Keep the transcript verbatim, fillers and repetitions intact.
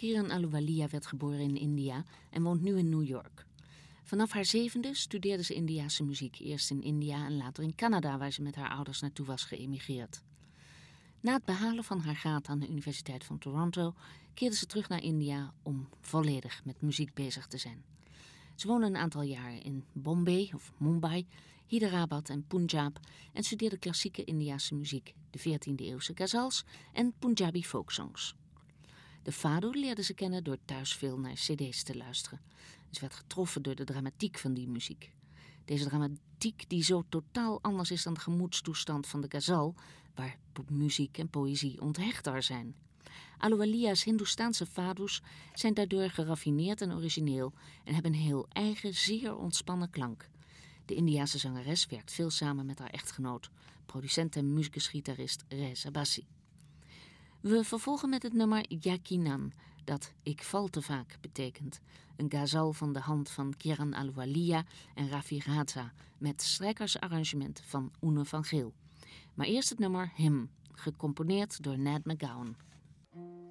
Kiran Ahluwalia werd geboren in India en woont nu in New York. Vanaf haar zevende studeerde ze Indiase muziek, eerst in India en later in Canada, waar ze met haar ouders naartoe was geëmigreerd. Na het behalen van haar graad aan de Universiteit van Toronto keerde ze terug naar India om volledig met muziek bezig te zijn. Ze woonde een aantal jaren in Bombay of Mumbai, Hyderabad en Punjab en studeerde klassieke Indiase muziek, de veertiende eeuwse ghazals en Punjabi folksongs. De fado leerde ze kennen door thuis veel naar cd's te luisteren. Ze werd getroffen door de dramatiek van die muziek. Deze dramatiek die zo totaal anders is dan de gemoedstoestand van de ghazal, waar muziek en poëzie onthechter zijn. Ahluwalia's Hindoestaanse fado's zijn daardoor geraffineerd en origineel en hebben een heel eigen, zeer ontspannen klank. De Indiase zangeres werkt veel samen met haar echtgenoot, producent en muzikusgitarist Reza Bassi. We vervolgen met het nummer Yaqinan, dat ik val te vaak betekent. Een ghazal van de hand van Kiran Ahluwalia en Rafi Raza met strijkersarrangement van Oene van Geel. Maar eerst het nummer Him, gecomponeerd door Ned McGowan.